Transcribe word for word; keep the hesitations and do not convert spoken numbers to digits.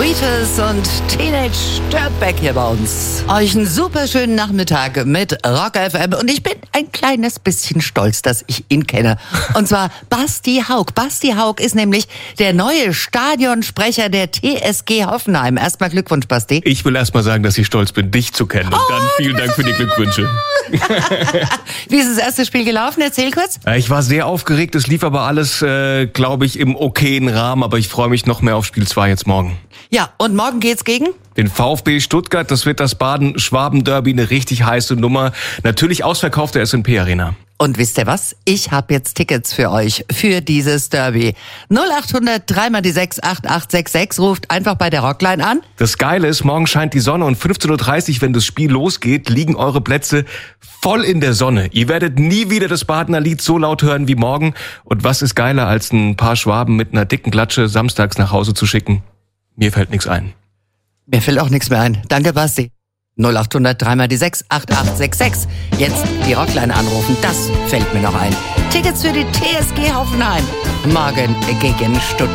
Sweetest und Teenage Dirtbag hier bei uns. Euch einen super schönen Nachmittag mit Rock F M und ich bin ein kleines bisschen stolz, dass ich ihn kenne. Und zwar Basti Haug. Basti Haug ist nämlich der neue Stadionsprecher der T S G Hoffenheim. Erstmal Glückwunsch, Basti. Ich will erstmal sagen, dass ich stolz bin, dich zu kennen. Und oh, dann vielen Dank für die Glückwünsche. Wie ist das erste Spiel gelaufen? Erzähl kurz. Ich war sehr aufgeregt. Es lief aber alles, äh, glaube ich, im okayen Rahmen. Aber ich freue mich noch mehr auf Spiel zwei jetzt morgen. Ja, und morgen geht's gegen? Den VfB Stuttgart. Das wird das Baden-Schwaben-Derby, eine richtig heiße Nummer. Natürlich ausverkauft der S N P Arena. Und wisst ihr was? Ich habe jetzt Tickets für euch, für dieses Derby. null acht hundert drei mal die sechs acht acht sechs sechs, ruft einfach bei der Rockline an. Das Geile ist, morgen scheint die Sonne und fünfzehn Uhr dreißig, wenn das Spiel losgeht, liegen eure Plätze voll in der Sonne. Ihr werdet nie wieder das Badener Lied so laut hören wie morgen. Und was ist geiler, als ein paar Schwaben mit einer dicken Klatsche samstags nach Hause zu schicken? Mir fällt nichts ein. Mir fällt auch nichts mehr ein. Danke, Basti. null acht hundert drei mal die sechs acht acht sechs sechs. Jetzt die Rockline anrufen, das fällt mir noch ein. Tickets für die T S G Hoffenheim. Morgen gegen Stuttgart.